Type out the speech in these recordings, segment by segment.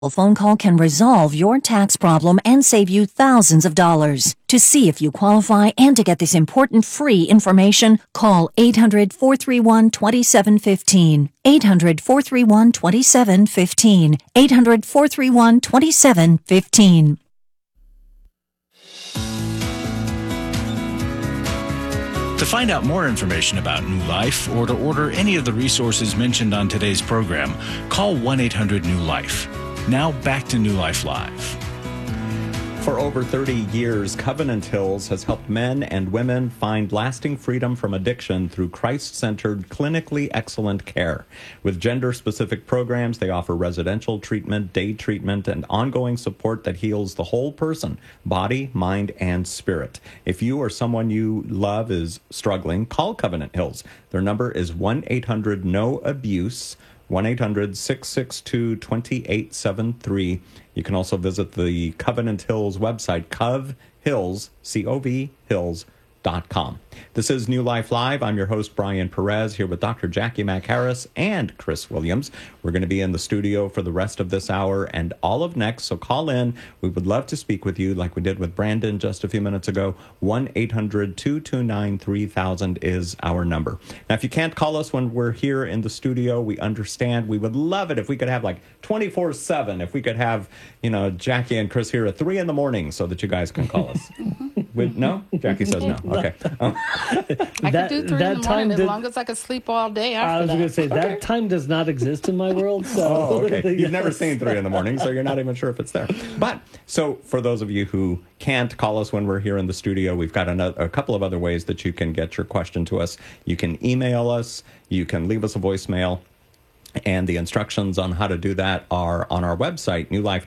phone call can resolve your tax problem and save you thousands of dollars. To see if you qualify and to get this important free information, call 800-431-2715. 800-431-2715. 800-431-2715. To find out more information about New Life or to order any of the resources mentioned on today's program, call 1-800-NEW-LIFE. Now back to New Life Live. For over 30 years, Covenant Hills has helped men and women find lasting freedom from addiction through Christ-centered, clinically excellent care. With gender-specific programs, they offer residential treatment, day treatment, and ongoing support that heals the whole person, body, mind, and spirit. If you or someone you love is struggling, call Covenant Hills. Their number is 1-800-NO-ABUSE, 1-800-662-2873. You can also visit the Covenant Hills website, CovHills, C-O-V, Hills.com. This is New Life Live. I'm your host, Brian Perez, here with Dr. Jackie McHarris and Chris Williams. We're going to be in the studio for the rest of this hour and all of next, so call in. We would love to speak with you like we did with Brandon just a few minutes ago. 1-800-229-3000 is our number. Now, if you can't call us when we're here in the studio, we understand. We would love it if we could have like 24/7, if we could have, Jackie and Chris here at 3 in the morning so that you guys can call us. No? Jackie says no. Okay. I could do 3 in the morning as long as I could sleep all day after I was going to say, that time does not exist in my world. So. Okay. You've never seen 3 in the morning, so you're not even sure if it's there. But, so for those of you who can't call us when we're here in the studio, we've got a couple of other ways that you can get your question to us. You can email us. You can leave us a voicemail. And the instructions on how to do that are on our website,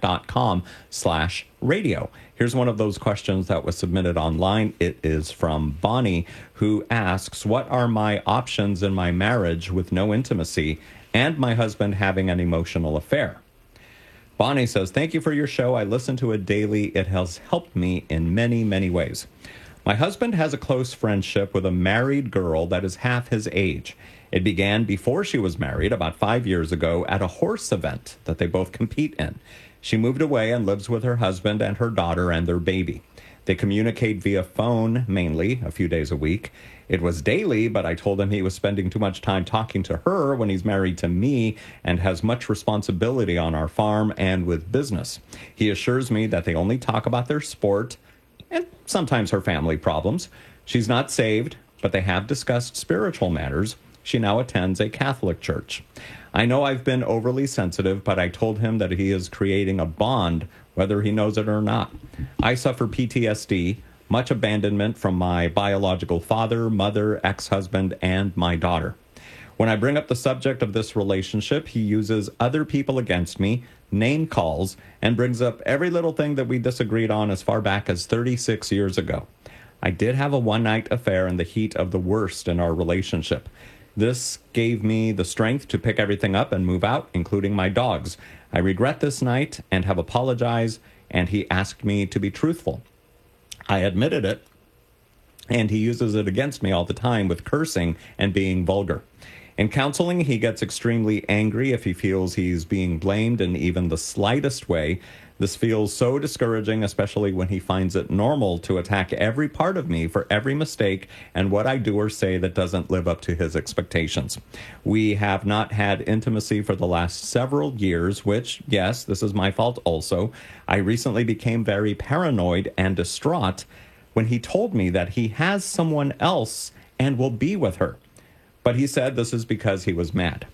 newlife.com/radio. Here's one of those questions that was submitted online. It is from Bonnie, who asks, what are my options in my marriage with no intimacy and my husband having an emotional affair? Bonnie says, thank you for your show. I listen to it daily. It has helped me in many, many ways. My husband has a close friendship with a married girl that is half his age. It began before she was married, about 5 years ago, at a horse event that they both compete in. She moved away and lives with her husband and her daughter and their baby. They communicate via phone, mainly, a few days a week. It was daily, but I told him he was spending too much time talking to her when he's married to me and has much responsibility on our farm and with business. He assures me that they only talk about their sport and sometimes her family problems. She's not saved, but they have discussed spiritual matters. She now attends a Catholic church. I know I've been overly sensitive, but I told him that he is creating a bond, whether he knows it or not. I suffer PTSD, much abandonment from my biological father, mother, ex-husband, and my daughter. When I bring up the subject of this relationship, he uses other people against me, name calls, and brings up every little thing that we disagreed on as far back as 36 years ago. I did have a one-night affair in the heat of the worst in our relationship. This gave me the strength to pick everything up and move out, including my dogs. I regret this night and have apologized, and he asked me to be truthful. I admitted it, and he uses it against me all the time with cursing and being vulgar. In counseling, he gets extremely angry if he feels he's being blamed in even the slightest way. This feels so discouraging, especially when he finds it normal to attack every part of me for every mistake and what I do or say that doesn't live up to his expectations. We have not had intimacy for the last several years, which, yes, this is my fault also. I recently became very paranoid and distraught when he told me that he has someone else and will be with her. But he said this is because he was mad.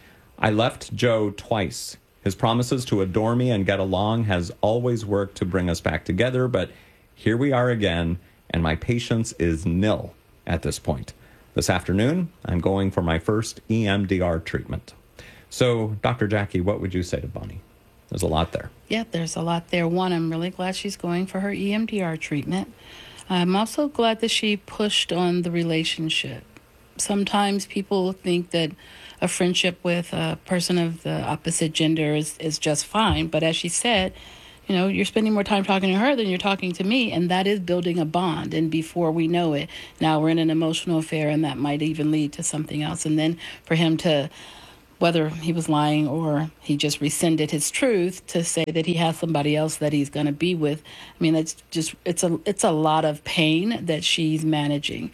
I left Joe twice. His promises to adore me and get along has always worked to bring us back together, but here we are again, and my patience is nil at this point. This afternoon, I'm going for my first EMDR treatment. So, Dr. Jackie, what would you say to Bonnie? There's a lot there. Yeah, there's a lot there. One, I'm really glad she's going for her EMDR treatment. I'm also glad that she pushed on the relationship. Sometimes people think that a friendship with a person of the opposite gender is just fine. But as she said, you're spending more time talking to her than you're talking to me, and that is building a bond. And before we know it, now we're in an emotional affair, and that might even lead to something else. And then for him to, whether he was lying or he just rescinded his truth to say that he has somebody else that he's going to be with. I mean, it's a lot of pain that she's managing.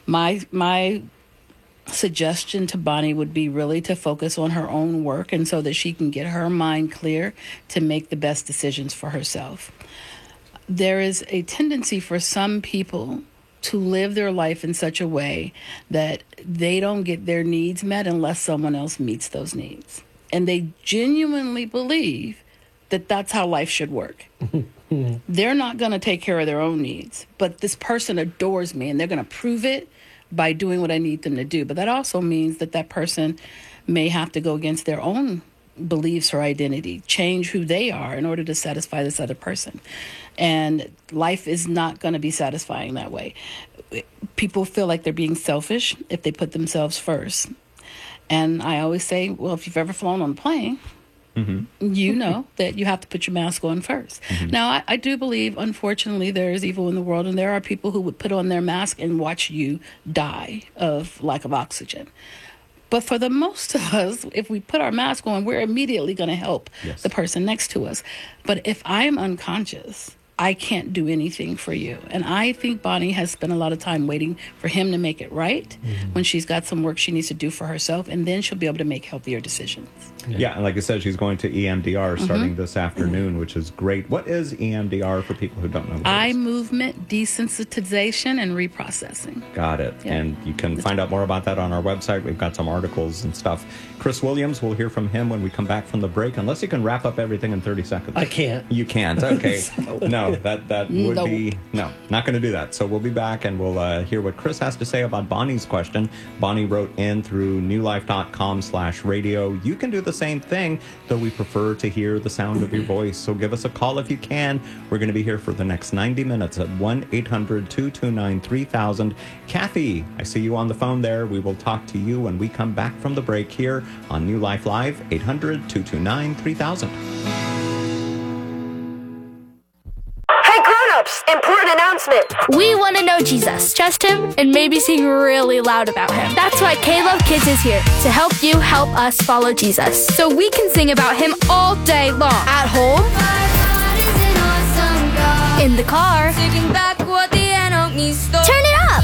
My suggestion to Bonnie would be really to focus on her own work, and so that she can get her mind clear to make the best decisions for herself. There is a tendency for some people to live their life in such a way that they don't get their needs met unless someone else meets those needs. And they genuinely believe that that's how life should work. They're not going to take care of their own needs, but this person adores me, and they're going to prove it by doing what I need them to do. But that also means that that person may have to go against their own beliefs or identity, change who they are in order to satisfy this other person. And life is not going to be satisfying that way. People feel like they're being selfish if they put themselves first. And I always say, well, if you've ever flown on a plane, you know that you have to put your mask on first. Now, I do believe, unfortunately, there is evil in the world, and there are people who would put on their mask and watch you die of lack of oxygen. But for the most of us, if we put our mask on, we're immediately going to help the person next to us. But if I'm unconscious, I can't do anything for you. And I think Bonnie has spent a lot of time waiting for him to make it right when she's got some work she needs to do for herself, and then she'll be able to make healthier decisions. Yeah, and like I said, she's going to EMDR starting this afternoon, which is great. What is EMDR for people who don't know what Eye it is? movement desensitization and reprocessing. Got it. Yeah. And you can find out more about that on our website. We've got some articles and stuff. Chris Williams, we'll hear from him when we come back from the break, unless you can wrap up everything in 30 seconds. I can't. You can't. Okay. No, that would be... No, not going to do that. So we'll be back, and we'll hear what Chris has to say about Bonnie's question. Bonnie wrote in through newlife.com/radio. You can do the same thing, though we prefer to hear the sound of your voice. So give us a call if you can. We're going to be here for the next 90 minutes at 1-800-229-3000. Kathy, I see you on the phone there. We will talk to you when we come back from the break here on New Life Live, 800-229-3000. Hey grown-ups, important announcement. We want to know Jesus, trust him, and maybe sing really loud about him. That's why K-Love Kids is here, to help you help us follow Jesus. So we can sing about him all day long. At home, in the car, turn it up.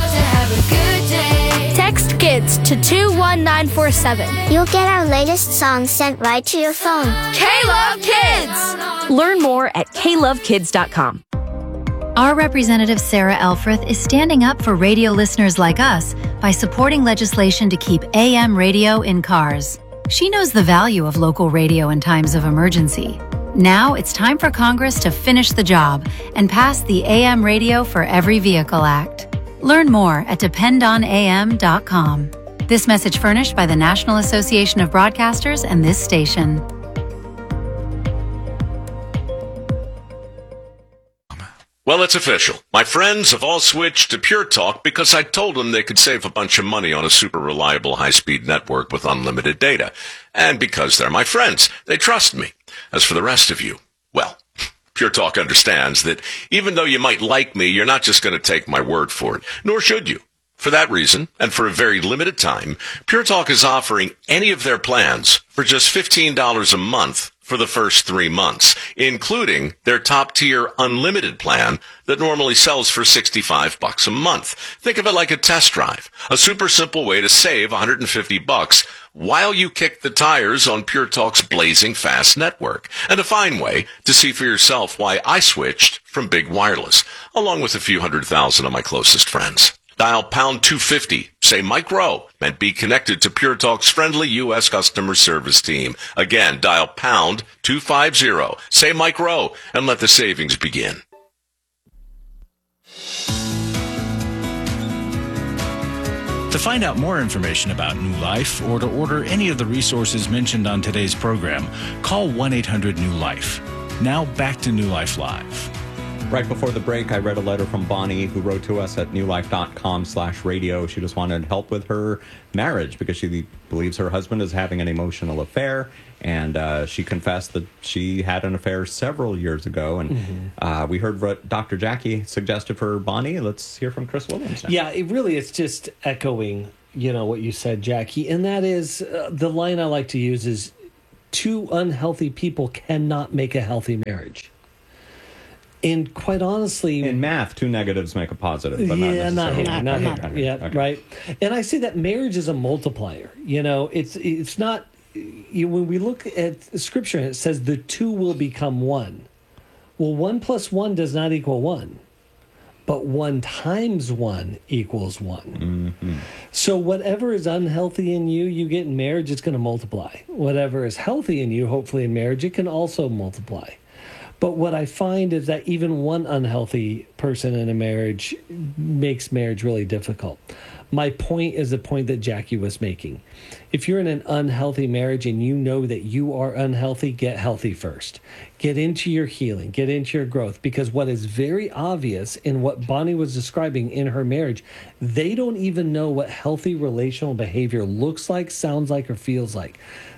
Text KIDS to 21947. You'll get our latest songs sent right to your phone. K-Love Kids! Learn more at klovekids.com. Our representative Sarah Elfreth is standing up for radio listeners like us by supporting legislation to keep AM radio in cars. She knows the value of local radio in times of emergency. Now it's time for Congress to finish the job and pass the AM Radio for Every Vehicle Act. Learn more at dependonam.com. This message furnished by the National Association of Broadcasters and this station. Well, it's official. My friends have all switched to Pure Talk because I told them they could save a bunch of money on a super reliable high-speed network with unlimited data. And because they're my friends, they trust me. As for the rest of you, well, Pure Talk understands that even though you might like me, you're not just going to take my word for it, nor should you. For that reason, and for a very limited time, Pure Talk is offering any of their plans for just $15 a month for the first 3 months, including their top-tier unlimited plan that normally sells for $65 a month. Think of it like a test drive, a super simple way to save $150 while you kick the tires on Pure Talk's blazing fast network, and a fine way to see for yourself why I switched from big wireless, along with a few 100,000 of my closest friends. Dial pound 250, say Mike Rowe, and be connected to Pure Talk's friendly U.S. customer service team. Again, dial pound 250, say Mike Rowe, and let the savings begin. To find out more information about New Life or to order any of the resources mentioned on today's program, call 1-800-NEW-LIFE. Now back to New Life Live. Right before the break, I read a letter from Bonnie who wrote to us at newlife.com/radio. She just wanted help with her marriage because she believes her husband is having an emotional affair. And she confessed that she had an affair several years ago. And we heard what Dr. Jackie suggested for Bonnie. Let's hear from Chris Williams now. Yeah, it really is just echoing what you said, Jackie, and that is the line I like to use is 2 unhealthy people cannot make a healthy marriage. And quite honestly, in math, 2 negatives make a positive, but not here. Okay. Right. And I say that marriage is a multiplier. It's not. When we look at Scripture, it says the 2 will become 1. Well, 1 plus 1 does not equal 1. But 1 times 1 equals 1. Mm-hmm. So whatever is unhealthy in you, you get in marriage, it's going to multiply. Whatever is healthy in you, hopefully in marriage, it can also multiply. But what I find is that even one unhealthy person in a marriage makes marriage really difficult. My point is the point that Jackie was making. If you're in an unhealthy marriage and you know that you are unhealthy, get healthy first. Get into your healing, get into your growth, because what is very obvious in what Bonnie was describing in her marriage, they don't even know what healthy relational behavior looks like, sounds like, or feels like.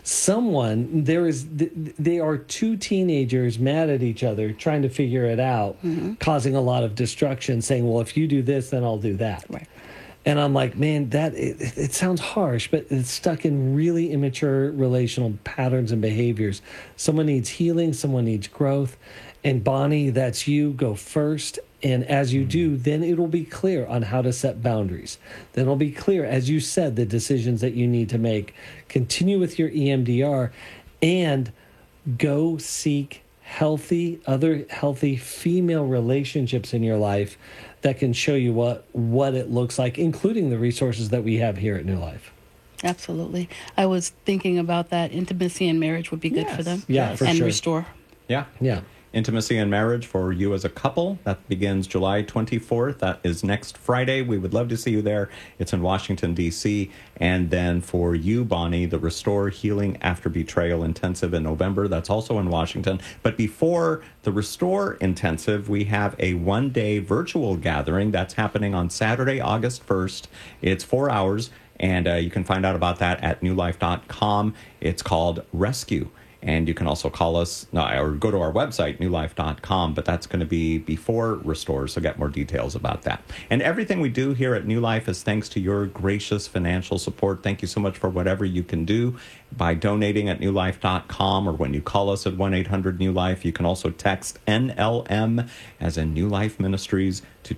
They are 2 teenagers mad at each other, trying to figure it out, causing a lot of destruction, saying, well, if you do this, then I'll do that. Right. And I'm like, man, it sounds harsh, but it's stuck in really immature relational patterns and behaviors. Someone needs healing, someone needs growth. And Bonnie, that's you. Go first. And as you do, then it'll be clear on how to set boundaries. Then it'll be clear, as you said, the decisions that you need to make. Continue with your EMDR and go seek other healthy female relationships in your life that can show you what it looks like, including the resources that we have here at New Life. Absolutely. I was thinking about that. Intimacy in marriage would be good for them. Yeah, for and sure. Restore. Yeah. Intimacy and Marriage for you as a couple. That begins July 24th. That is next Friday. We would love to see you there. It's in Washington, D.C. And then for you, Bonnie, the Restore Healing After Betrayal Intensive in November. That's also in Washington. But before the Restore Intensive, we have a 1-day virtual gathering that's happening on Saturday, August 1st. It's 4 hours, and you can find out about that at newlife.com. It's called Rescue. And you can also call us or go to our website, newlife.com. But that's going to be before Restore, so get more details about that. And everything we do here at New Life is thanks to your gracious financial support. Thank you so much for whatever you can do by donating at newlife.com or when you call us at 1-800-NEW-LIFE. You can also text NLM, as in New Life Ministries, to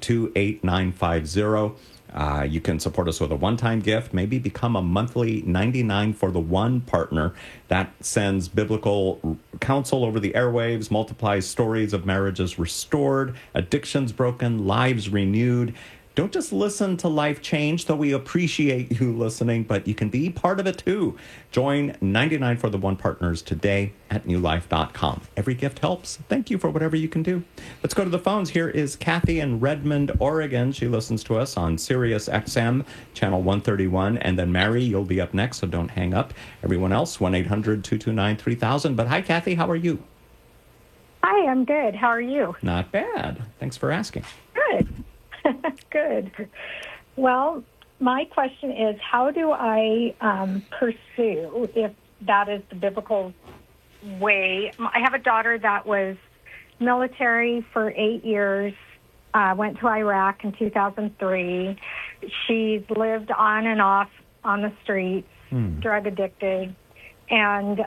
28950. You can support us with a one-time gift, maybe become a monthly 99 for the One partner that sends biblical counsel over the airwaves, multiplies stories of marriages restored, addictions broken, lives renewed. Don't just listen to life change, though we appreciate you listening, but you can be part of it too. Join 99 for the One partners today at newlife.com. Every gift helps. Thank you for whatever you can do. Let's go to the phones. Here is Kathy in Redmond, Oregon. She listens to us on Sirius XM, channel 131. And then Mary, you'll be up next, so don't hang up. Everyone else, 1-800-229-3000. But hi, Kathy. How are you? Hi, I'm good. How are you? Not bad. Thanks for asking. Good. Good. Well, my question is, how do I pursue, if that is the biblical way? I have a daughter that was military for 8 years, went to Iraq in 2003. She's lived on and off on the streets, drug addicted, and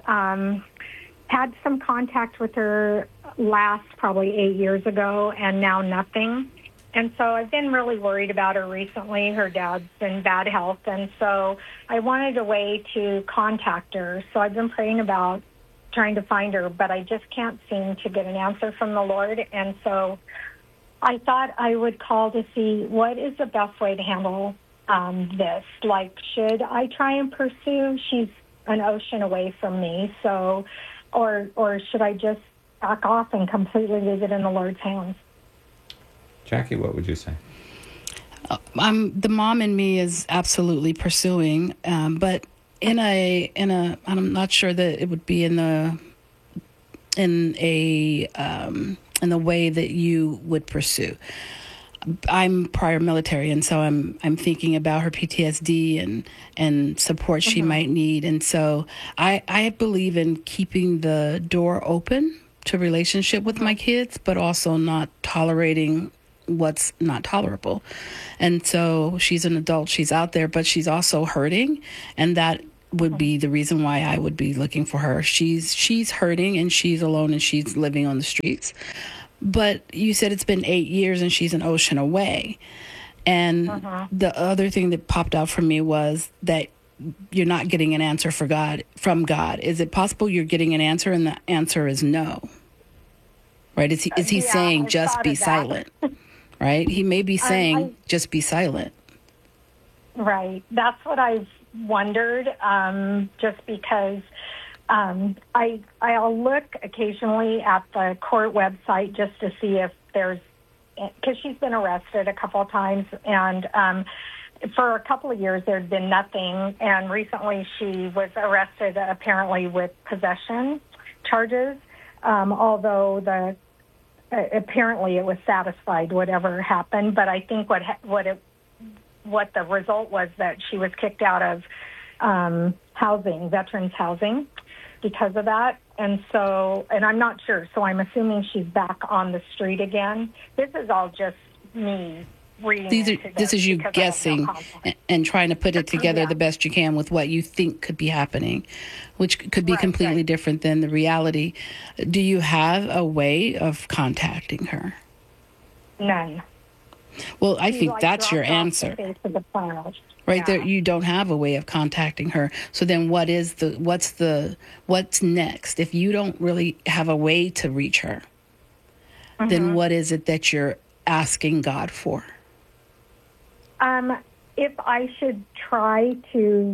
had some contact with her last probably 8 years ago, and now nothing. And so I've been really worried about her recently. Her dad's in bad health, and so I wanted a way to contact her. So I've been praying about trying to find her, but I just can't seem to get an answer from the Lord. And so I thought I would call to see what is the best way to handle this. Like, should I try and pursue? She's an ocean away from me, so or should I just back off and completely leave it in the Lord's hands? Jackie, what would you say? The mom in me is absolutely pursuing, but in a I'm not sure that it would be in the way that you would pursue. I'm prior military, and so I'm thinking about her PTSD and support she might need, and so I believe in keeping the door open to relationship with my kids, but also not tolerating what's not tolerable. And so she's an adult, she's out there, but she's also hurting, and that would be the reason why I would be looking for her. She's hurting, and she's alone, and she's living on the streets. But you said it's been 8 years and she's an ocean away. And the other thing that popped out for me was that you're not getting an answer from God. Is it possible you're getting an answer and the answer is no? Right? Is he saying just be silent? Right? He may be saying just be silent. Right. That's what I've wondered, just because I'll look occasionally at the court website just to see if there's, because she's been arrested a couple of times, and for a couple of years there'd been nothing, and recently she was arrested apparently with possession charges, although apparently it was satisfied whatever happened. But I think what the result was that she was kicked out of veterans housing because of that. And I'm not sure, so I'm assuming she's back on the street again. This is all just me reading. This is you guessing and trying to put it together the best you can with what you think could be happening, which could be completely different than the reality. Do you have a way of contacting her? None. Well, I think that's your answer. Right there, you don't have a way of contacting her. So then what's next? If you don't really have a way to reach her, then what is it that you're asking God for? If I should try to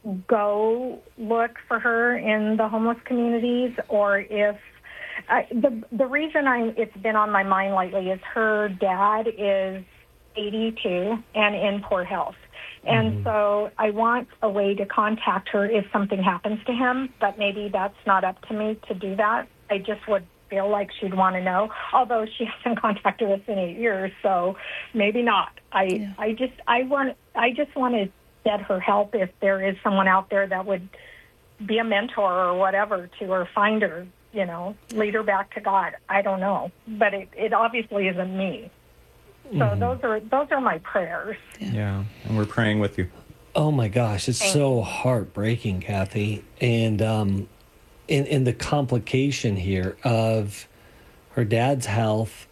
go look for her in the homeless communities, or if the reason it's been on my mind lately is her dad is 82 and in poor health. And so I want a way to contact her if something happens to him, but maybe that's not up to me to do that. I just would feel like she'd want to know, although she hasn't contacted us in 8 years, so maybe not. I just want to get her help if there is someone out there that would be a mentor or whatever to her, find her, lead her back to God. I don't know, but it obviously isn't me. So those are my prayers. Yeah, and we're praying with you. Oh my gosh, it's so heartbreaking, Kathy, and in the complication here of her dad's health,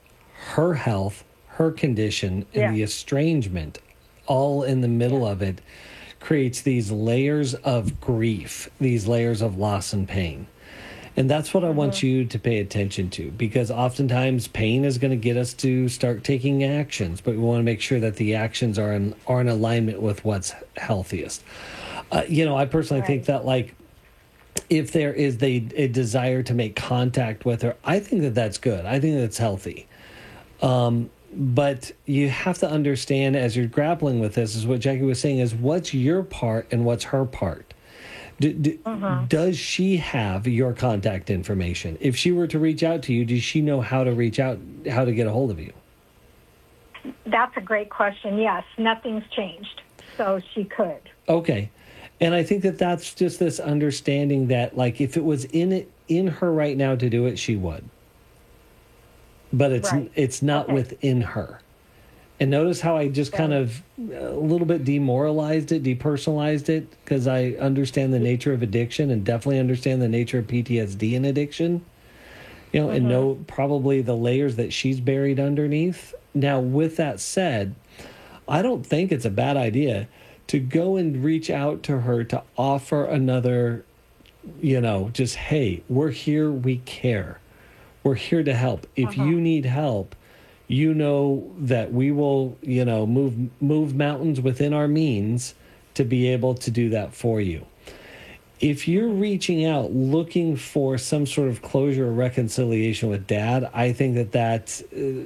her condition, and the estrangement, all in the middle of it, creates these layers of grief, these layers of loss and pain. And that's what I want you to pay attention to, because oftentimes pain is going to get us to start taking actions, but we want to make sure that the actions are in alignment with what's healthiest. I personally think that, like, if there is a desire to make contact with her, I think that that's good. I think that's healthy. But you have to understand, as you're grappling with this, is what Jackie was saying, is what's your part and what's her part. Does she have your contact information? If she were to reach out to you, does she know how to reach out, how to get a hold of you? That's a great question. Yes, nothing's changed, so she could. Okay. And I think that that's just this understanding that, like, if it was in her right now to do it, she would. But it's not within her. And notice how I just kind of a little bit demoralized it, depersonalized it, because I understand the nature of addiction and definitely understand the nature of PTSD and addiction, and know probably the layers that she's buried underneath. Now, with that said, I don't think it's a bad idea to go and reach out to her to offer another, just, hey, we're here, we care. We're here to help. If you need help, that we will, move mountains within our means to be able to do that for you. If you're reaching out looking for some sort of closure or reconciliation with Dad, I think that's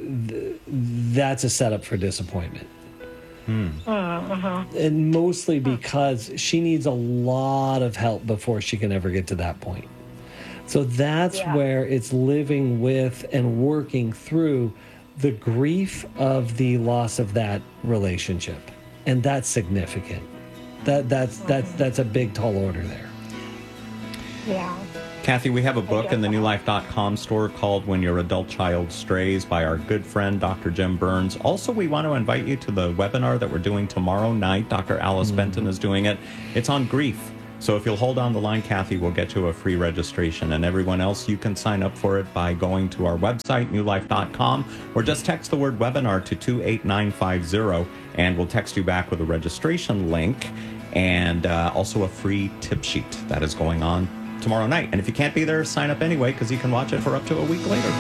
a setup for disappointment. And mostly because she needs a lot of help before she can ever get to that point. So that's where it's living with and working through the grief of the loss of that relationship. And that's significant. That's a big, tall order there. Yeah. Kathy, we have a book in the newlife.com store called When Your Adult Child Strays by our good friend, Dr. Jim Burns. Also, we want to invite you to the webinar that we're doing tomorrow night. Dr. Alice Benton is doing it. It's on grief. So if you'll hold on the line, Kathy, we'll get you a free registration. And everyone else, you can sign up for it by going to our website, newlife.com, or just text the word webinar to 28950, and we'll text you back with a registration link and also a free tip sheet that is going on tomorrow night. And if you can't be there, sign up anyway, because you can watch it for up to a week later.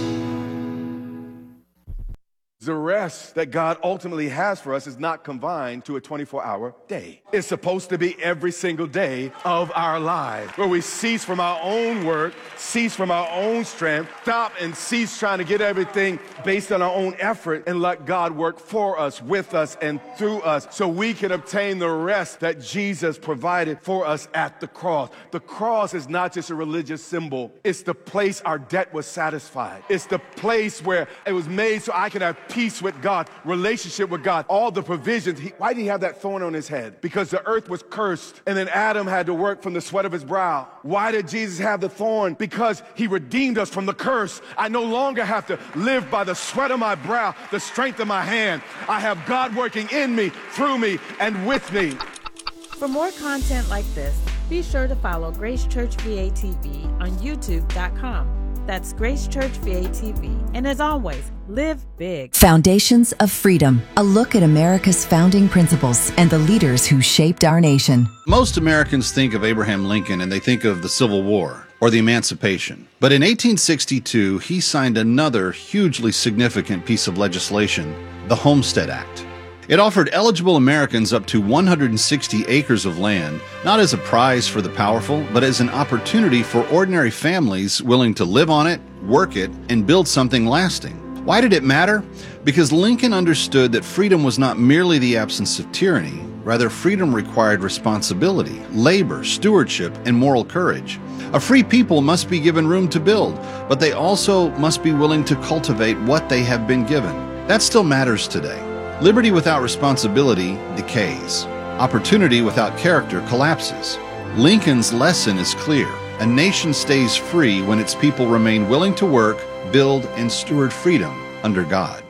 The rest that God ultimately has for us is not confined to a 24-hour day. It's supposed to be every single day of our lives, where we cease from our own work, cease from our own strength, stop and cease trying to get everything based on our own effort, and let God work for us, with us, and through us, so we can obtain the rest that Jesus provided for us at the cross. The cross is not just a religious symbol. It's the place our debt was satisfied. It's the place where it was made so I could have peace with God, relationship with God, all the provisions. Why did he have that thorn on his head? Because the earth was cursed, and then Adam had to work from the sweat of his brow. Why did Jesus have the thorn? Because he redeemed us from the curse. I no longer have to live by the sweat of my brow, the strength of my hand. I have God working in me, through me, and with me. For more content like this, be sure to follow Grace Church VA TV on YouTube.com. That's Grace Church VA TV. And as always, live big. Foundations of Freedom, a look at America's founding principles and the leaders who shaped our nation. Most Americans think of Abraham Lincoln and they think of the Civil War or the Emancipation. But in 1862, he signed another hugely significant piece of legislation, the Homestead Act. It offered eligible Americans up to 160 acres of land, not as a prize for the powerful, but as an opportunity for ordinary families willing to live on it, work it, and build something lasting. Why did it matter? Because Lincoln understood that freedom was not merely the absence of tyranny. Rather, freedom required responsibility, labor, stewardship, and moral courage. A free people must be given room to build, but they also must be willing to cultivate what they have been given. That still matters today. Liberty without responsibility decays. Opportunity without character collapses. Lincoln's lesson is clear. A nation stays free when its people remain willing to work, build, and steward freedom under God.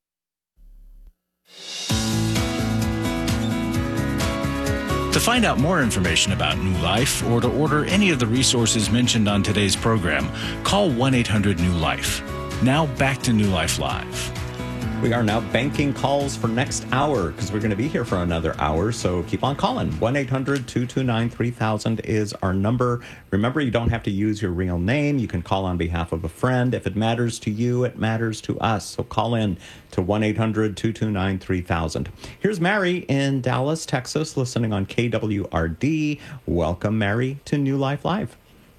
To find out more information about New Life or to order any of the resources mentioned on today's program, call 1-800-NEW-LIFE. Now back to New Life Live. We are now banking calls for next hour because we're going to be here for another hour, so keep on calling. 1-800-229-3000 is our number. Remember, you don't have to use your real name. You can call on behalf of a friend. If it matters to you, it matters to us. So call in to 1-800-229-3000. Here's Mary in Dallas, Texas, listening on KWRD. Welcome, Mary, to New Life Live.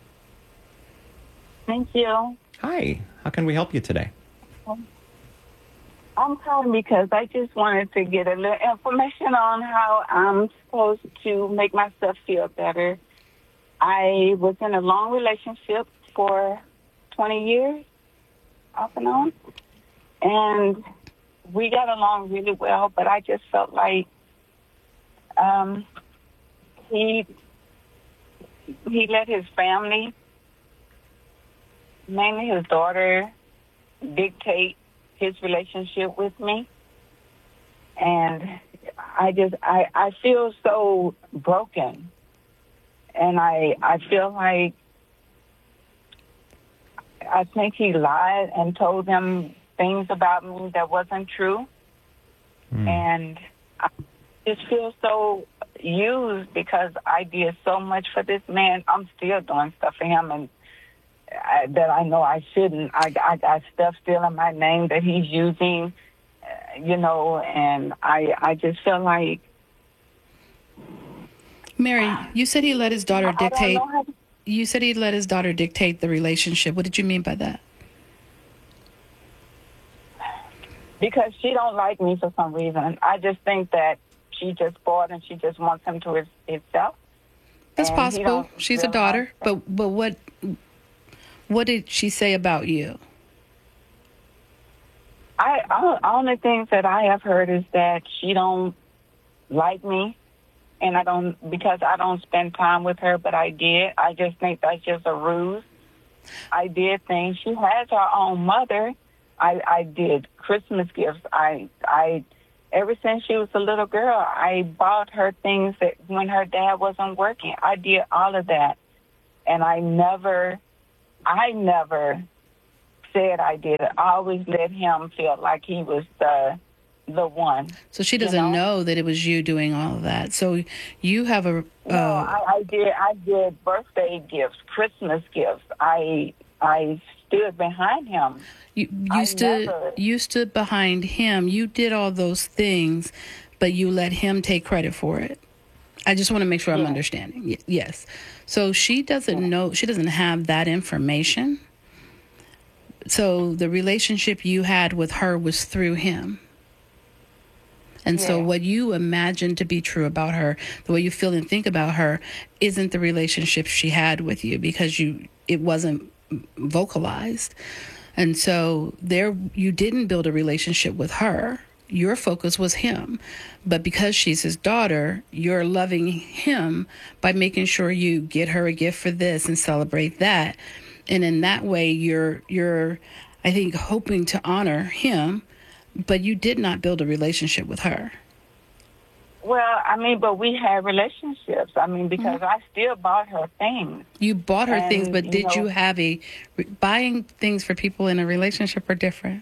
Thank you. Hi. How can we help you today? I'm calling because I just wanted to get a little information on how I'm supposed to make myself feel better. I was in a long relationship for 20 years, off and on, and we got along really well, but I just felt like he let his family, mainly his daughter, dictate his relationship with me, and I feel so broken, and I feel like I think he lied and told them things about me that wasn't true, and I just feel so used because I did so much for this man. I'm still doing stuff for him, and that I know I shouldn't. I got stuff still in my name that he's using, and I just feel like... Mary, you said he let his daughter dictate... You said he let his daughter dictate the relationship. What did you mean by that? Because she don't like me for some reason. I just think that she just bored and she just wants him to herself. That's possible. She's a daughter, but what did she say about you? Only things that I have heard is that she don't like me, and because I don't spend time with her, but I did. I just think that's just a ruse. I did things. She has her own mother. I did Christmas gifts. I ever since she was a little girl, I bought her things that when her dad wasn't working. I did all of that, and I never said I did it. I always let him feel like he was the one. So she doesn't know that it was you doing all of that. So you have a... No, I did birthday gifts, Christmas gifts. I stood behind him. You stood behind him. You did all those things, but you let him take credit for it. I just want to make sure I'm understanding. Yes. So she doesn't know, she doesn't have that information. So the relationship you had with her was through him. And so what you imagine to be true about her, the way you feel and think about her, isn't the relationship she had with you, because it wasn't vocalized. And so you didn't build a relationship with her. Your focus was him. But because she's his daughter, you're loving him by making sure you get her a gift for this and celebrate that. And in that way, you're I think, hoping to honor him, but you did not build a relationship with her. Well, I mean, but we had relationships. I mean, because I still bought her things. You bought her things, but did you have buying things for people in a relationship are different?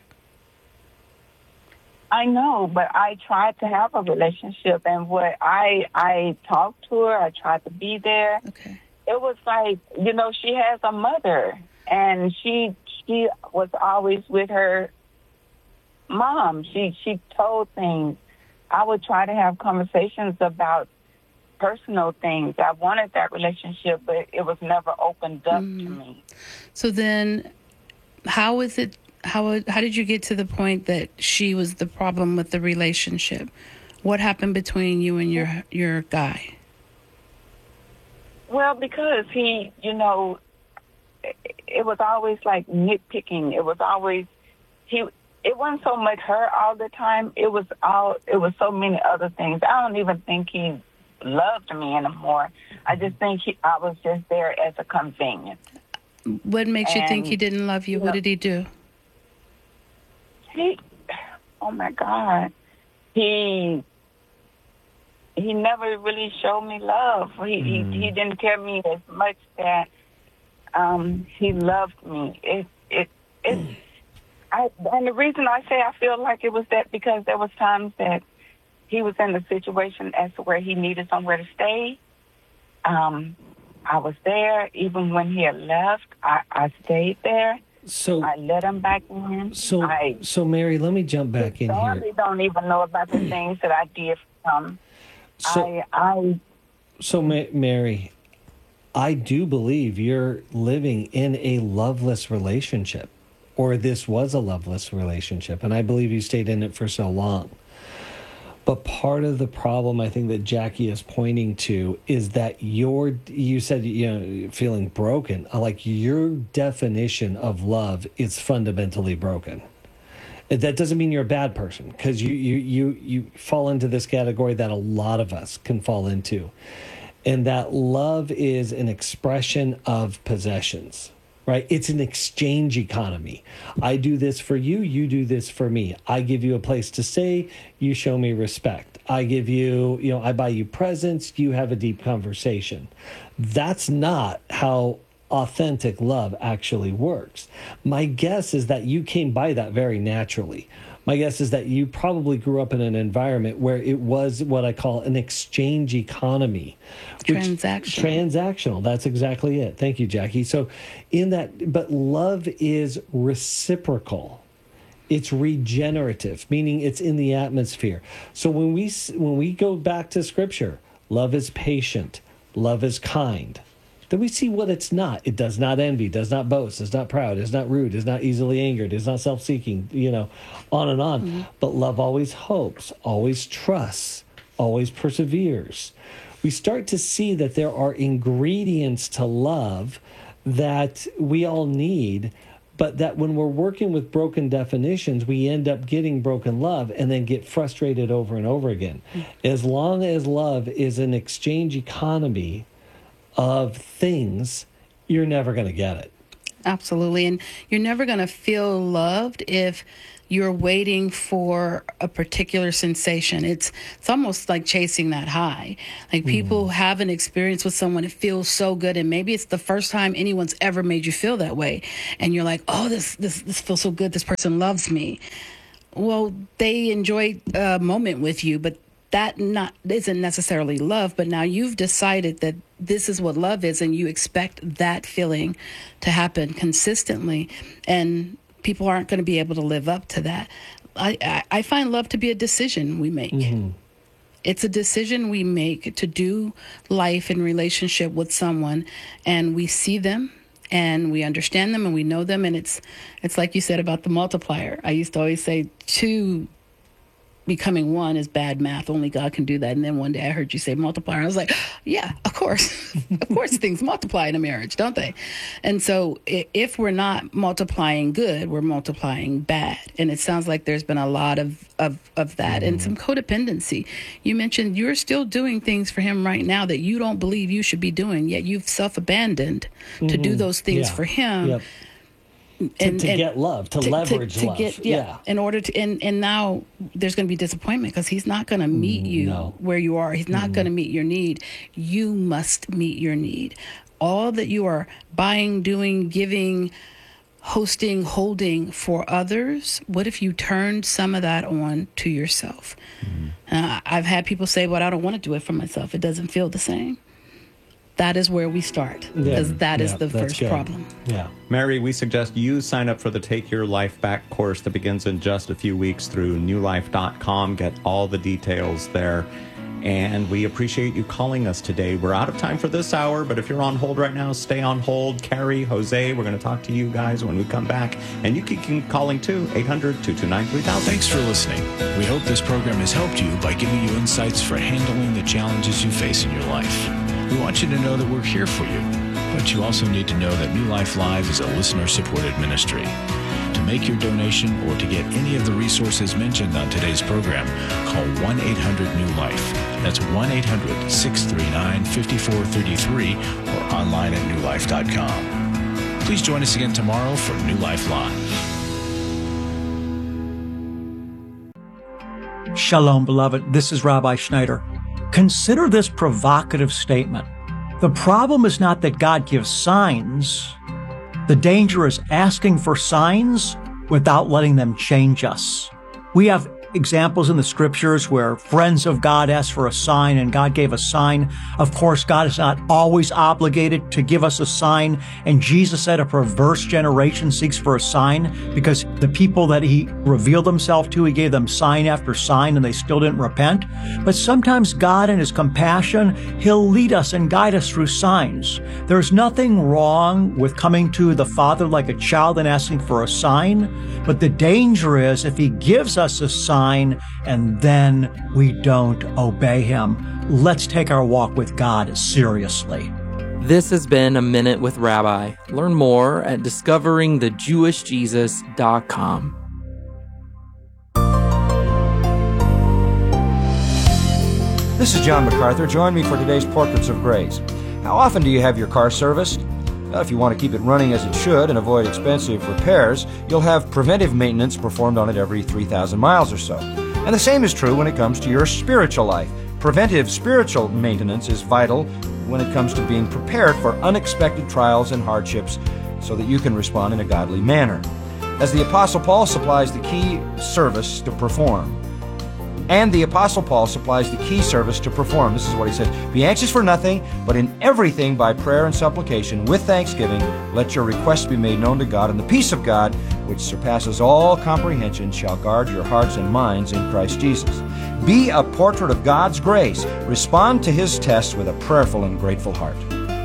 I know, but I tried to have a relationship, and what I talked to her, I tried to be there. Okay. It was like, she has a mother, and she was always with her mom. She told things. I would try to have conversations about personal things. I wanted that relationship, but it was never opened up to me. So then how did you get to the point that she was the problem with the relationship? What happened between you and your guy? Well, because he, it was always like nitpicking. It was always, it wasn't so much her all the time. It was so many other things. I don't even think he loved me anymore. I just think I was just there as a convenience. What makes you think he didn't love you? What did he do? Oh my God. He never really showed me love. He didn't care me as much that he loved me. And the reason I say I feel like it was that because there was times that he was in a situation as to where he needed somewhere to stay. I was there. Even when he had left, I stayed there. So I let him back in. So Mary, let me jump back in here. They don't even know about the things that I did for him. Mary, I do believe you're living in a loveless relationship, or this was a loveless relationship, and I believe you stayed in it for so long. But part of the problem I think that Jackie is pointing to is that you said, feeling broken. Like your definition of love is fundamentally broken. That doesn't mean you're a bad person, because you fall into this category that a lot of us can fall into. And that love is an expression of possessions. Right? It's an exchange economy. I do this for you, you do this for me. I give you a place to stay, you show me respect. I give you, I buy you presents, you have a deep conversation. That's not how authentic love actually works. My guess is that you came by that very naturally. My guess is that you probably grew up in an environment where it was what I call an exchange economy. Transactional. That's exactly it. Thank you, Jackie. So but love is reciprocal. It's regenerative, meaning it's in the atmosphere. So when we go back to Scripture, love is patient, love is kind. Then we see what it's not. It does not envy, does not boast, is not proud, is not rude, is not easily angered, is not self-seeking, on and on. Mm-hmm. But love always hopes, always trusts, always perseveres. We start to see that there are ingredients to love that we all need, but that when we're working with broken definitions, we end up getting broken love and then get frustrated over and over again. As long as love is an exchange economy of things, you're never going to get it. Absolutely. And you're never going to feel loved if you're waiting for a particular sensation. It's almost like chasing that high. Like people have an experience with someone, it feels so good, and maybe it's the first time anyone's ever made you feel that way, and you're like, oh, this feels so good, this person loves me. Well, they enjoyed a moment with you, but that isn't necessarily love. But now you've decided that this is what love is, and you expect that feeling to happen consistently, and people aren't going to be able to live up to that. I find love to be a decision we make. It's a decision we make to do life in relationship with someone, and we see them and we understand them and we know them. And it's like you said about the multiplier. I used to always say 2 becoming 1 is bad math. Only God can do that. And then one day I heard you say multiplier. I was like, yeah, of course. Of course things multiply in a marriage, don't they? And so if we're not multiplying good, we're multiplying bad. And it sounds like there's been a lot of that and some codependency. You mentioned you're still doing things for him right now that you don't believe you should be doing, yet you've self-abandoned to do those things for him. Yep. To get love, to leverage love. In order to, and now there's going to be disappointment because he's not going to meet you where you are. He's not going to meet your need. You must meet your need. All that you are buying, doing, giving, hosting, holding for others, what if you turned some of that on to yourself? I've had people say, well, I don't want to do it for myself. It doesn't feel the same. That is where we start, because that is the first problem. Yeah. Mary, we suggest you sign up for the Take Your Life Back course that begins in just a few weeks through newlife.com. Get all the details there. And we appreciate you calling us today. We're out of time for this hour, but if you're on hold right now, stay on hold. Carrie, Jose, we're going to talk to you guys when we come back. And you can keep calling too, 800-229-3000. Thanks for listening. We hope this program has helped you by giving you insights for handling the challenges you face in your life. We want you to know that we're here for you, but you also need to know that New Life Live is a listener-supported ministry. To make your donation or to get any of the resources mentioned on today's program, call 1-800-NEW-LIFE. That's 1-800-639-5433 or online at newlife.com. Please join us again tomorrow for New Life Live. Shalom, beloved. This is Rabbi Schneider. Consider this provocative statement. The problem is not that God gives signs. The danger is asking for signs without letting them change us. We have examples in the scriptures where friends of God asked for a sign and God gave a sign. Of course, God is not always obligated to give us a sign. And Jesus said a perverse generation seeks for a sign because the people that he revealed himself to, he gave them sign after sign and they still didn't repent. But sometimes God in his compassion, he'll lead us and guide us through signs. There's nothing wrong with coming to the Father like a child and asking for a sign. But the danger is if he gives us a sign, and then we don't obey him. Let's take our walk with God seriously. This has been A Minute with Rabbi. Learn more at discoveringthejewishjesus.com. This is John MacArthur. Join me for today's Portraits of Grace. How often do you have your car serviced? Well, if you want to keep it running as it should and avoid expensive repairs, you'll have preventive maintenance performed on it every 3,000 miles or so. And the same is true when it comes to your spiritual life. Preventive spiritual maintenance is vital when it comes to being prepared for unexpected trials and hardships so that you can respond in a godly manner. As the Apostle Paul supplies the key service to perform. This is what he says. Be anxious for nothing, but in everything by prayer and supplication with thanksgiving, let your requests be made known to God, and the peace of God, which surpasses all comprehension, shall guard your hearts and minds in Christ Jesus. Be a portrait of God's grace. Respond to his tests with a prayerful and grateful heart.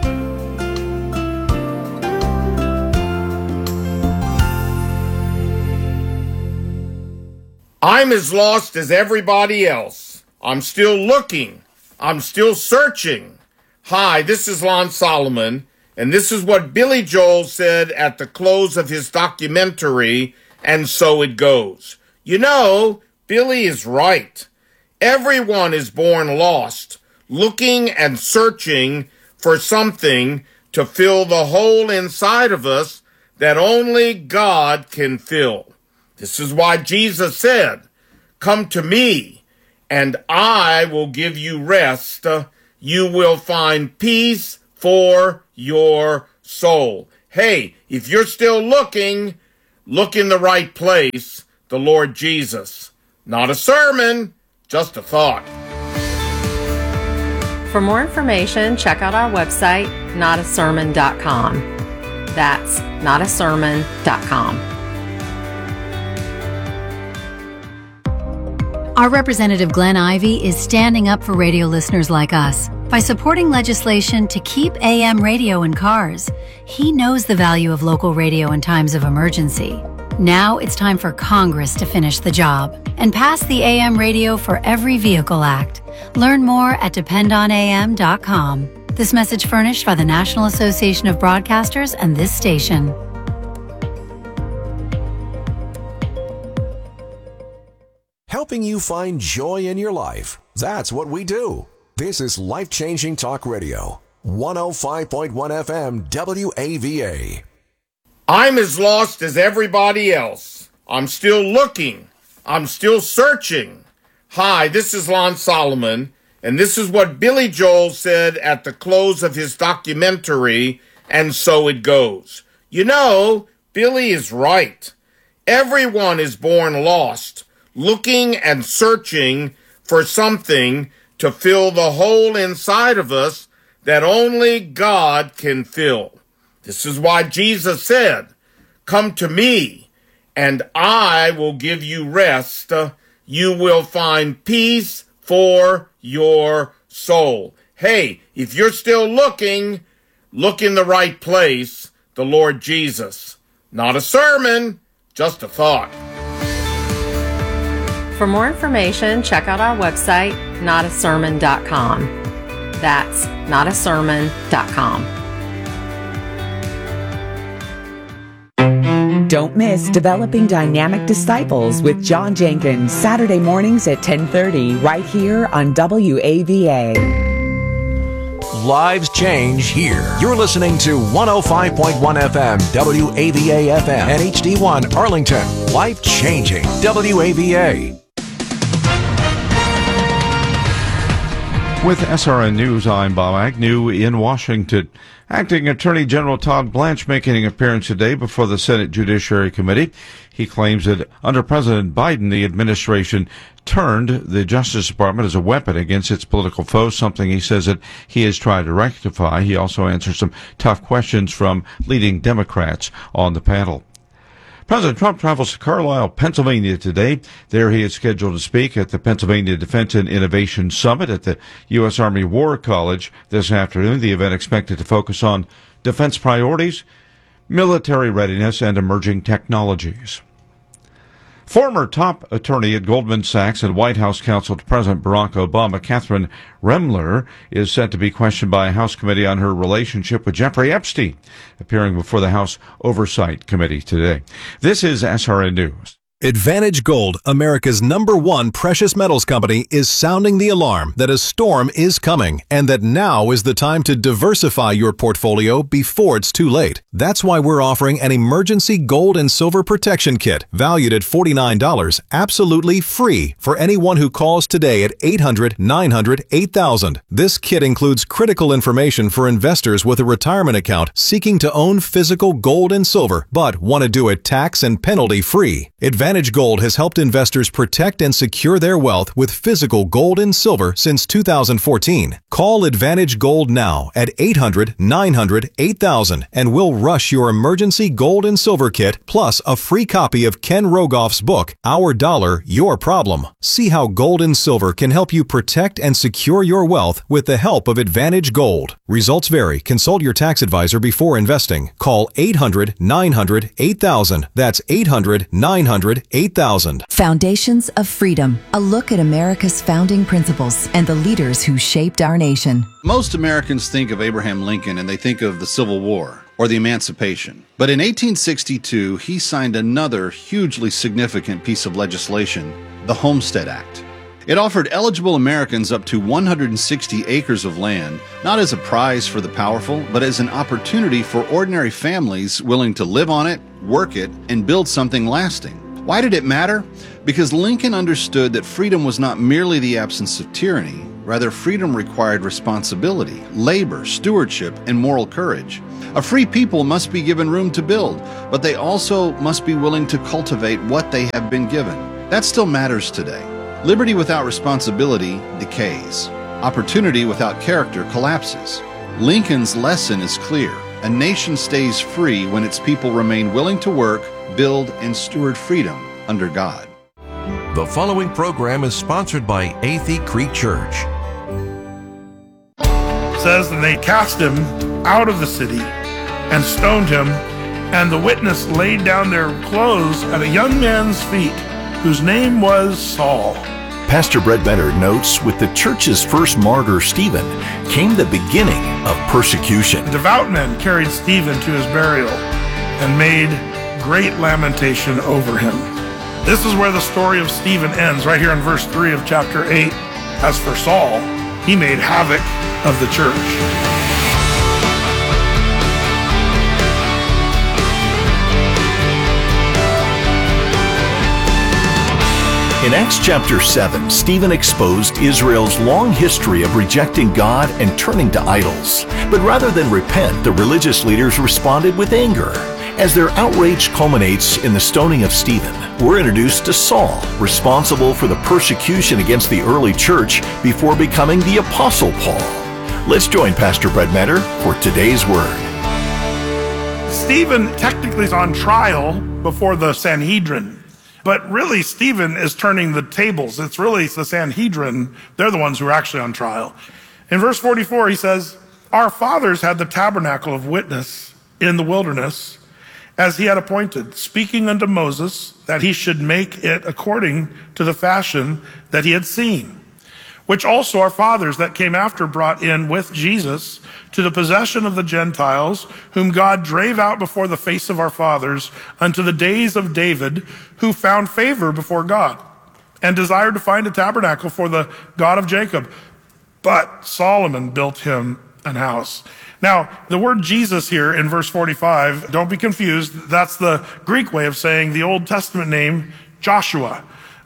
I'm as lost as everybody else. I'm still looking. I'm still searching. Hi, this is Lon Solomon, And this is what Billy Joel said at the close of his documentary, And So It Goes. You know, Billy is right. Everyone is born lost, looking and searching for something to fill the hole inside of us that only God can fill. This is why Jesus said, "Come to me, and I will give you rest. You will find peace for your soul." Hey, if you're still looking, look in the right place, the Lord Jesus. Not a sermon, just a thought. For more information, check out our website, notasermon.com. That's notasermon.com. Our representative Glenn Ivey is standing up for radio listeners like us by supporting legislation to keep AM radio in cars. He knows the value of local radio in times of emergency. Now it's time for Congress to finish the job and pass the AM Radio for Every Vehicle Act. Learn more at dependonam.com. This message furnished by the National Association of Broadcasters and this station. Helping you find joy in your life. That's what we do. This is Life-Changing Talk Radio. 105.1 FM WAVA. I'm as lost as everybody else. I'm still looking. I'm still searching. Hi, this is Lon Solomon, and this is what Billy Joel said at the close of his documentary, And So It Goes. You know, Billy is right. Everyone is born lost, looking and searching for something to fill the hole inside of us that only God can fill. This is why Jesus said, "Come to me, and I will give you rest. You will find peace for your soul." Hey, if you're still looking, look in the right place, the Lord Jesus. Not a sermon, just a thought. For more information, check out our website, notasermon.com. That's notasermon.com. Don't miss Developing Dynamic Disciples with John Jenkins, Saturday mornings at 10:30, right here on WAVA. Lives change here. You're listening to 105.1 FM WAVA FM and HD1 Arlington. Life-changing WAVA. With SRN News, I'm Bob Agnew in Washington. Acting Attorney General Todd Blanche making an appearance today before the Senate Judiciary Committee. He claims that under President Biden, the administration turned the Justice Department as a weapon against its political foes, something he says that he has tried to rectify. He also answers some tough questions from leading Democrats on the panel. President Trump travels to Carlisle, Pennsylvania today. There he is scheduled to speak at the Pennsylvania Defense and Innovation Summit at the U.S. Army War College this afternoon. The event expected to focus on defense priorities, military readiness, and emerging technologies. Former top attorney at Goldman Sachs and White House counsel to President Barack Obama, Catherine Remler, is set to be questioned by a House committee on her relationship with Jeffrey Epstein, appearing before the House Oversight Committee today. This is SRN News. Advantage Gold, America's #1 precious metals company, is sounding the alarm that a storm is coming and that now is the time to diversify your portfolio before it's too late. That's why we're offering an emergency gold and silver protection kit valued at $49, absolutely free for anyone who calls today at 800-900-8000. This kit includes critical information for investors with a retirement account seeking to own physical gold and silver but want to do it tax and penalty free. Advantage Gold has helped investors protect and secure their wealth with physical gold and silver since 2014. Call Advantage Gold now at 800-900-8000 and we'll rush your emergency gold and silver kit plus a free copy of Ken Rogoff's book, Our Dollar, Your Problem. See how gold and silver can help you protect and secure your wealth with the help of Advantage Gold. Results vary. Consult your tax advisor before investing. Call 800-900-8000. That's 800-900-8000. 800-8000. Foundations of Freedom, a look at America's founding principles and the leaders who shaped our nation. Most Americans think of Abraham Lincoln and they think of the Civil War or the Emancipation. But in 1862, he signed another hugely significant piece of legislation, the Homestead Act. It offered eligible Americans up to 160 acres of land, not as a prize for the powerful, but as an opportunity for ordinary families willing to live on it, work it, and build something lasting. Why did it matter? Because Lincoln understood that freedom was not merely the absence of tyranny. Rather, freedom required responsibility, labor, stewardship, and moral courage. A free people must be given room to build, but they also must be willing to cultivate what they have been given. That still matters today. Liberty without responsibility decays. Opportunity without character collapses. Lincoln's lesson is clear. A nation stays free when its people remain willing to work, build, and steward freedom under God. The following program is sponsored by Athey Creek Church. It says that they cast him out of the city and stoned him, and the witness laid down their clothes at a young man's feet, whose name was Saul. Pastor Brett Benner notes, with the church's first martyr, Stephen, came the beginning of persecution. Devout men carried Stephen to his burial and made great lamentation over him. This is where the story of Stephen ends, right here in verse 3 of chapter 8. As for Saul, he made havoc of the church. In Acts chapter 7, Stephen exposed Israel's long history of rejecting God and turning to idols. But rather than repent, the religious leaders responded with anger. As their outrage culminates in the stoning of Stephen, we're introduced to Saul, responsible for the persecution against the early church before becoming the Apostle Paul. Let's join Pastor Brett Metter for today's Word. Stephen technically is on trial before the Sanhedrin. But really, Stephen is turning the tables. It's really the Sanhedrin. They're the ones who are actually on trial. In verse 44, he says, "Our fathers had the tabernacle of witness in the wilderness, as he had appointed, speaking unto Moses that he should make it according to the fashion that he had seen, which also our fathers that came after brought in with Jesus to the possession of the Gentiles, whom God drave out before the face of our fathers unto the days of David, who found favor before God, and desired to find a tabernacle for the God of Jacob. But Solomon built him an house." Now, the word Jesus here in verse 45, don't be confused. That's the Greek way of saying the Old Testament name Joshua,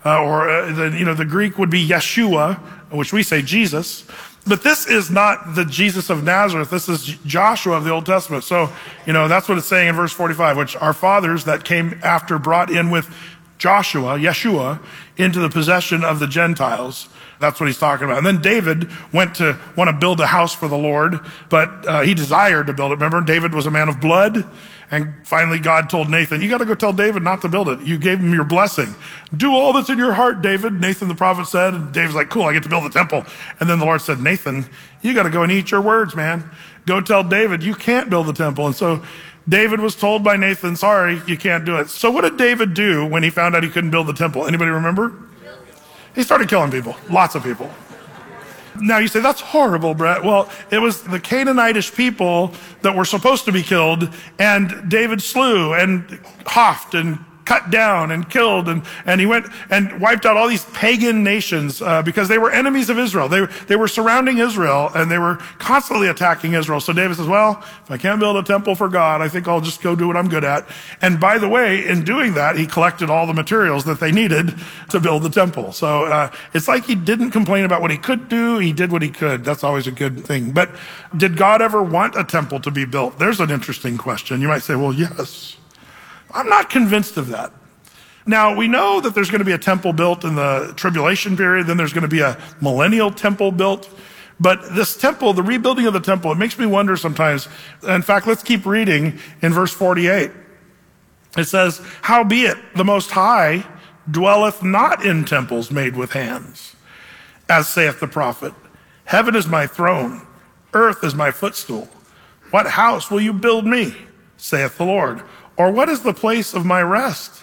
the Greek would be Yeshua, which we say Jesus. But this is not the Jesus of Nazareth. This is Joshua of the Old Testament. So, that's what it's saying in verse 45, which our fathers that came after brought in with Joshua, Yeshua, into the possession of the Gentiles. That's what he's talking about. And then David went to want to build a house for the Lord, but he desired to build it. Remember, David was a man of blood. And finally, God told Nathan, you got to go tell David not to build it. You gave him your blessing. Do all that's in your heart, David, Nathan the prophet said. And David's like, cool, I get to build the temple. And then the Lord said, Nathan, you got to go and eat your words, man. Go tell David you can't build the temple. And so David was told by Nathan, sorry, you can't do it. So what did David do when he found out he couldn't build the temple? Anybody remember? He started killing people, lots of people. Now you say, that's horrible, Brett. Well, it was the Canaanitish people that were supposed to be killed, and David slew and houghed and cut down and killed, and he went and wiped out all these pagan nations because they were enemies of Israel. They were surrounding Israel, and they were constantly attacking Israel. So David says, well, if I can't build a temple for God, I think I'll just go do what I'm good at. And by the way, in doing that, he collected all the materials that they needed to build the temple. So it's like he didn't complain about what he could do. He did what he could. That's always a good thing. But did God ever want a temple to be built? There's an interesting question. You might say, well, yes. I'm not convinced of that. Now, we know that there's going to be a temple built in the tribulation period, then there's going to be a millennial temple built. But this temple, the rebuilding of the temple, it makes me wonder sometimes. In fact, let's keep reading in verse 48. It says, howbeit the Most High dwelleth not in temples made with hands, as saith the prophet. Heaven is my throne, earth is my footstool. What house will you build me, saith the Lord? Or what is the place of my rest?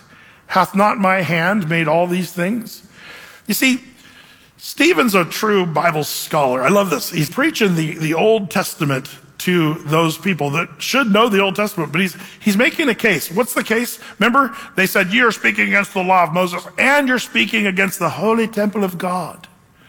Hath not my hand made all these things? You see, Stephen's a true Bible scholar. I love this. He's preaching the Old Testament to those people that should know the Old Testament, but he's making a case. What's the case? Remember, they said, you're speaking against the law of Moses, and you're speaking against the holy temple of God.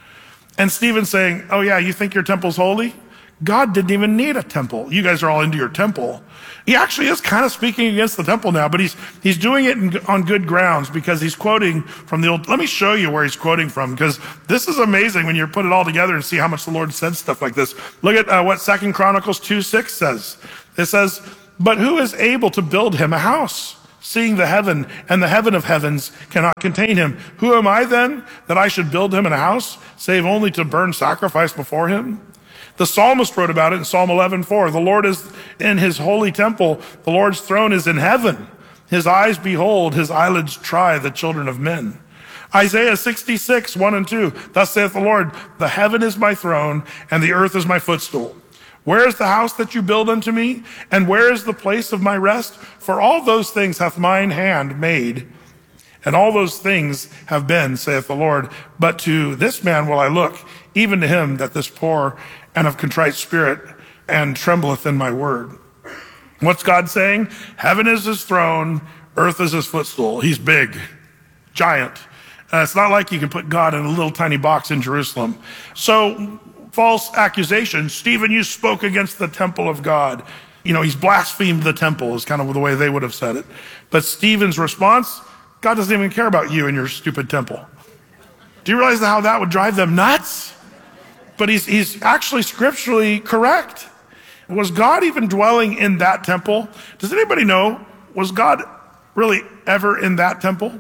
And Stephen's saying, oh yeah, you think your temple's holy? God didn't even need a temple. You guys are all into your temple. He actually is kind of speaking against the temple now, but he's doing it on good grounds because he's quoting from the old. Let me show you where he's quoting from, because this is amazing when you put it all together and see how much the Lord said stuff like this. Look at what 2 Chronicles 2:6 says. It says, but who is able to build him a house, seeing the heaven and the heaven of heavens cannot contain him? Who am I then that I should build him in a house, save only to burn sacrifice before him? The psalmist wrote about it in Psalm 11:4. The Lord is in his holy temple. The Lord's throne is in heaven. His eyes behold, his eyelids try the children of men. Isaiah 66:1 and 2. Thus saith the Lord, the heaven is my throne, and the earth is my footstool. Where is the house that you build unto me? And where is the place of my rest? For all those things hath mine hand made, and all those things have been, saith the Lord. But to this man will I look, even to him that is poor and of contrite spirit, and trembleth in my word. What's God saying? Heaven is his throne, earth is his footstool. He's big, giant. It's not like you can put God in a little tiny box in Jerusalem. So, false accusation. Stephen, you spoke against the temple of God. You know, he's blasphemed the temple is kind of the way they would have said it. But Stephen's response, God doesn't even care about you and your stupid temple. Do you realize how that would drive them nuts? But he's actually scripturally correct. Was God even dwelling in that temple? Does anybody know, was God really ever in that temple?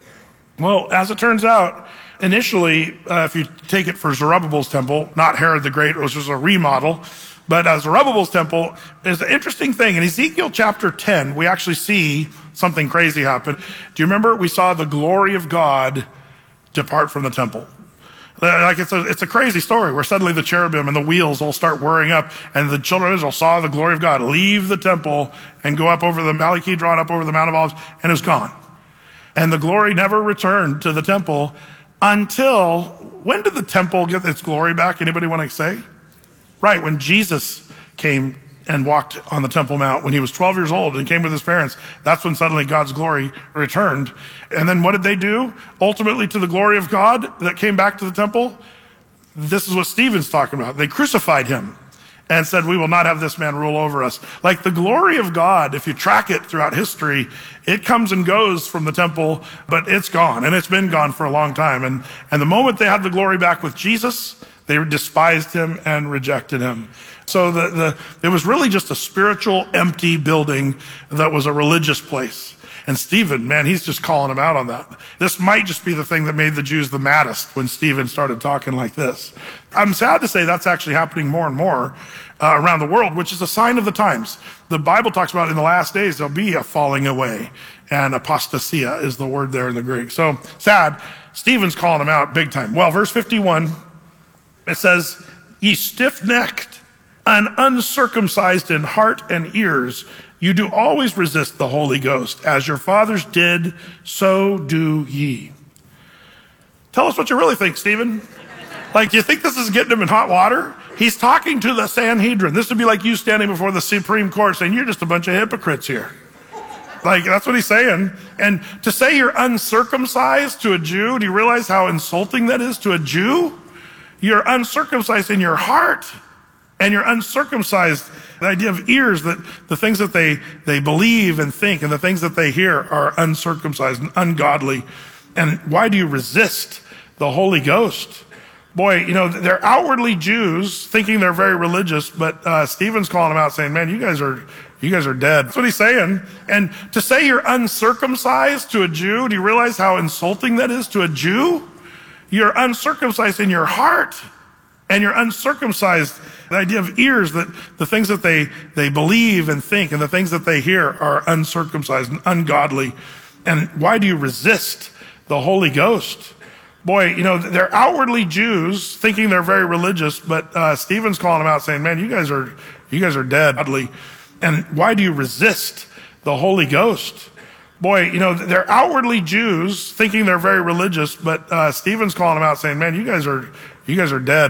Well, as it turns out, initially, if you take it for Zerubbabel's temple, not Herod the Great, which was a remodel, but Zerubbabel's temple is an interesting thing. In Ezekiel chapter 10, we actually see something crazy happen. Do you remember we saw the glory of God depart from the temple? Like it's a crazy story where suddenly the cherubim and the wheels all start whirring up, and the children of Israel saw the glory of God leave the temple and go up over the Valley Kidron, up over the Mount of Olives, and it was gone. And the glory never returned to the temple until, when did the temple get its glory back? Anybody want to say? Right, when Jesus came and walked on the Temple Mount when he was 12 years old and came with his parents. That's when suddenly God's glory returned. And then what did they do? Ultimately, to the glory of God that came back to the temple, this is what Stephen's talking about. They crucified him and said, we will not have this man rule over us. Like the glory of God, if you track it throughout history, it comes and goes from the temple, but it's gone, and it's been gone for a long time. And the moment they had the glory back with Jesus, they despised him and rejected him. So it was really just a spiritual, empty building that was a religious place. And Stephen, man, he's just calling him out on that. This might just be the thing that made the Jews the maddest when Stephen started talking like this. I'm sad to say that's actually happening more and more around the world, which is a sign of the times. The Bible talks about in the last days there'll be a falling away, and apostasia is the word there in the Greek. So sad. Stephen's calling him out big time. Well, verse 51, it says, ye stiff-necked and uncircumcised in heart and ears, you do always resist the Holy Ghost. As your fathers did, so do ye. Tell us what you really think, Stephen. Like, do you think this is getting him in hot water? He's talking to the Sanhedrin. This would be like you standing before the Supreme Court saying, you're just a bunch of hypocrites here. Like, that's what he's saying. And to say you're uncircumcised to a Jew, do you realize how insulting that is to a Jew? You're uncircumcised in your heart, and you're uncircumcised. The idea of ears, that the things that they believe and think and the things that they hear are uncircumcised and ungodly. And why do you resist the Holy Ghost? Boy, you know, they're outwardly Jews thinking they're very religious, but Stephen's calling them out saying, man, you guys are dead. That's what he's saying. And to say you're uncircumcised to a Jew, do you realize how insulting that is to a Jew? You're uncircumcised in your heart, and you're uncircumcised. The idea of ears, that the things that they believe and think and the things that they hear are uncircumcised and ungodly. And why do you resist the Holy Ghost? Boy, you know, they're outwardly Jews thinking they're very religious, but Stephen's calling them out saying, man, you guys are dead. And why do you resist the Holy Ghost? boy, you know, they're outwardly Jews, thinking they're very religious, but Stephen's calling them out saying, man, you guys are dead.